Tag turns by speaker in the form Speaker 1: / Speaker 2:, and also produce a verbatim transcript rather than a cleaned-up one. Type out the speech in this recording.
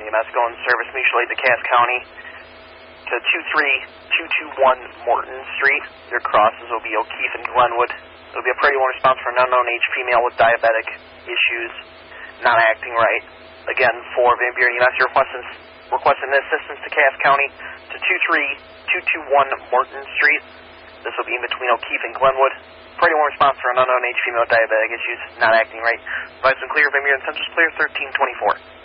Speaker 1: M S going service mutual aid to Cass County to two three two two one Morton Street. Your crosses will be O'Keefe and Glenwood. There will be a priority one response for an unknown age female with diabetic issues, not acting right. Again, for Van Buren E M S, you're requesting, requesting assistance to Cass County to two three two two one Morton Street. This will be in between O'Keefe and Glenwood. Priority one response for an unknown age female with diabetic issues, not acting right. Advice and clear, Van Buren Central's clear, thirteen twenty-four.